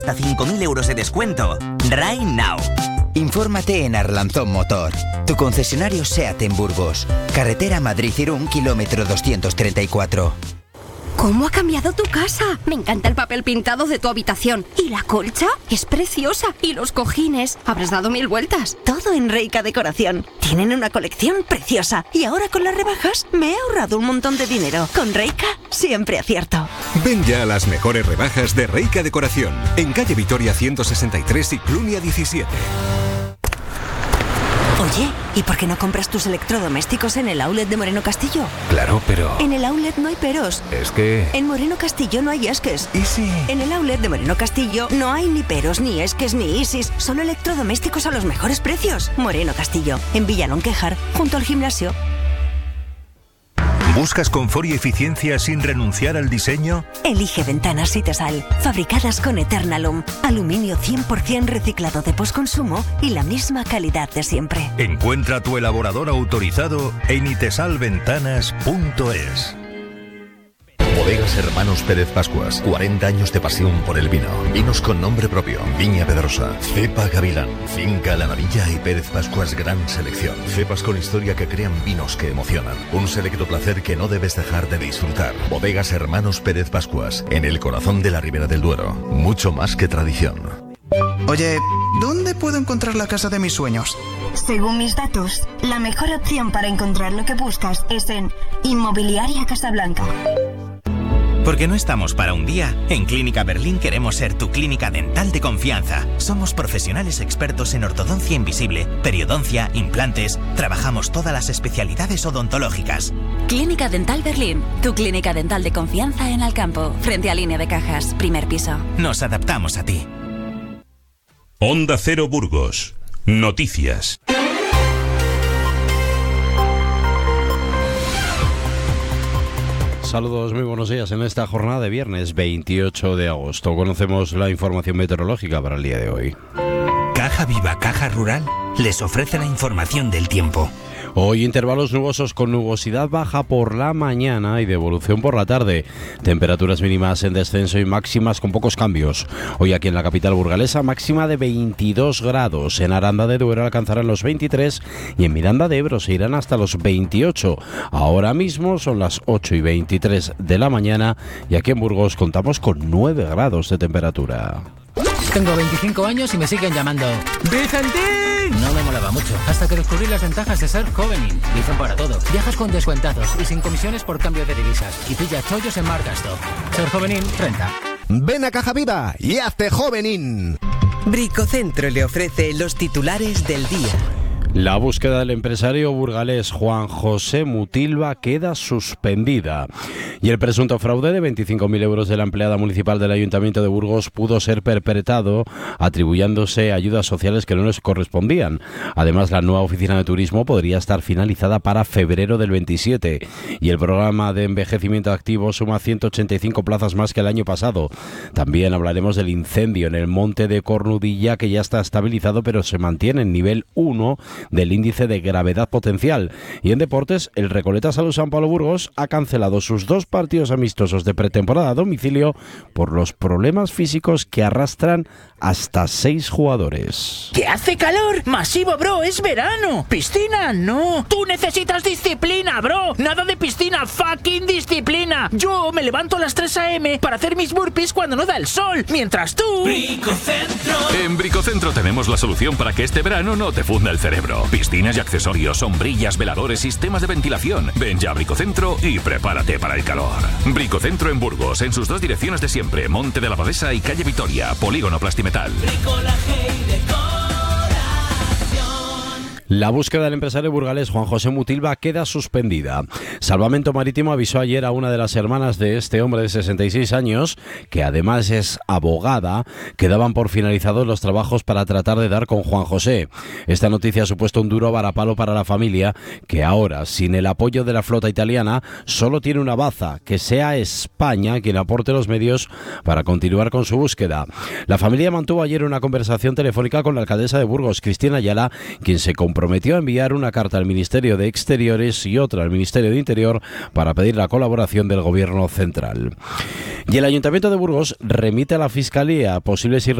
Hasta 5.000 euros de descuento. Right now. Infórmate en Arlanzón Motor, tu concesionario SEAT en Burgos. Carretera Madrid-Irún, kilómetro 234. ¿Cómo ha cambiado tu casa? Me encanta el papel pintado de tu habitación. ¿Y la colcha? Es preciosa. ¿Y los cojines? Habrás dado 1000 vueltas. Todo en Reika Decoración. Tienen una colección preciosa. Y ahora con las rebajas me he ahorrado un montón de dinero. Con Reika siempre acierto. Ven ya a las mejores rebajas de Reika Decoración. En calle Vitoria 163 y Clunia 17. Oye, ¿y por qué no compras tus electrodomésticos en el outlet de Moreno Castillo? Claro, pero... En el outlet no hay peros. Es que... En Moreno Castillo no hay esques. ¿Y si...? En el outlet de Moreno Castillo no hay ni peros, ni esques, ni isis. Solo electrodomésticos a los mejores precios. Moreno Castillo, en Villalón Quejar, junto al gimnasio. ¿Buscas confort y eficiencia sin renunciar al diseño? Elige Ventanas Citesal, fabricadas con Eternalum, aluminio 100% reciclado de postconsumo y la misma calidad de siempre. Encuentra tu elaborador autorizado en itesalventanas.es. Bodegas Hermanos Pérez Pascuas, 40 años de pasión por el vino. Vinos con nombre propio, Viña Pedrosa, Cepa Gavilán, Finca La Navilla y Pérez Pascuas Gran Selección. Cepas con historia que crean vinos que emocionan. Un selecto placer que no debes dejar de disfrutar. Bodegas Hermanos Pérez Pascuas, en el corazón de la Ribera del Duero. Mucho más que tradición. Oye, ¿dónde puedo encontrar la casa de mis sueños? Según mis datos, la mejor opción para encontrar lo que buscas es en Inmobiliaria Casablanca. Porque no estamos para un día. En Clínica Berlín queremos ser tu clínica dental de confianza. Somos profesionales expertos en ortodoncia invisible, periodoncia, implantes. Trabajamos todas las especialidades odontológicas. Clínica Dental Berlín, tu clínica dental de confianza en Alcampo, frente a Línea de Cajas, primer piso. Nos adaptamos a ti. Onda Cero Burgos. Noticias. Saludos, muy buenos días. En esta jornada de viernes 28 de agosto conocemos la información meteorológica para el día de hoy. Caja Viva, Caja Rural, les ofrece la información del tiempo. Hoy intervalos nubosos con nubosidad baja por la mañana y devolución por la tarde. Temperaturas mínimas en descenso y máximas con pocos cambios. Hoy aquí en la capital burgalesa máxima de 22 grados. En Aranda de Duero alcanzarán los 23 y en Miranda de Ebro se irán hasta los 28. Ahora mismo son las 8:23 de la mañana y aquí en Burgos contamos con 9 grados de temperatura. Tengo 25 años y me siguen llamando ¡Vicentín! No me molaba mucho, hasta que descubrí las ventajas de ser Jovenin. Dicen para todo. Viajas con descuentazos y sin comisiones por cambio de divisas. Y pilla chollos en Marcasto. Ser Jovenin renta. Ven a Caja Viva y hazte Jovenin. Bricocentro le ofrece los titulares del día. La búsqueda del empresario burgalés Juan José Mutilva queda suspendida y el presunto fraude de 25.000 euros de la empleada municipal del Ayuntamiento de Burgos pudo ser perpetrado atribuyéndose ayudas sociales que no les correspondían. Además, la nueva oficina de turismo podría estar finalizada para febrero del 27 y el programa de envejecimiento activo suma 185 plazas más que el año pasado. También hablaremos del incendio en el monte de Cornudilla, que ya está estabilizado pero se mantiene en nivel 1 del índice de gravedad potencial. Y en deportes, el Recoleta Salud San Pablo Burgos ha cancelado sus 2 partidos amistosos de pretemporada a domicilio por los problemas físicos que arrastran hasta 6 jugadores. ¡Que hace calor! ¡Masivo, bro! ¡Es verano! ¡Piscina! ¡No! ¡Tú necesitas disciplina, bro! ¡Nada de piscina! ¡Fucking disciplina! Yo me levanto a las 3 a.m. para hacer mis burpees cuando no da el sol, mientras tú... Bricocentro. En Bricocentro tenemos la solución para que este verano no te funda el cerebro. Piscinas y accesorios, sombrillas, veladores, sistemas de ventilación. Ven ya a Bricocentro y prepárate para el calor. Bricocentro en Burgos, en sus 2 direcciones de siempre, Monte de la Abadesa y Calle Vitoria, Polígono Plastimetal. La búsqueda del empresario burgalés Juan José Mutilva queda suspendida. Salvamento Marítimo avisó ayer a una de las hermanas de este hombre de 66 años, que además es abogada, que daban por finalizados los trabajos para tratar de dar con Juan José. Esta noticia ha supuesto un duro varapalo para la familia, que ahora, sin el apoyo de la flota italiana, solo tiene una baza, que sea España quien aporte los medios para continuar con su búsqueda. La familia mantuvo ayer una conversación telefónica con la alcaldesa de Burgos, Cristina Ayala, quien se comprometió comprometió a enviar una carta al Ministerio de Exteriores y otra al Ministerio de Interior para pedir la colaboración del Gobierno central. Y el Ayuntamiento de Burgos remite a la Fiscalía posibles